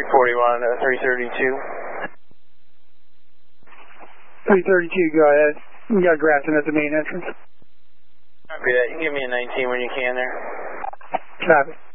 341, 332. 332, go ahead. You got Grafton at the main entrance. Copy that. You can give me a 19 when you can there. Copy.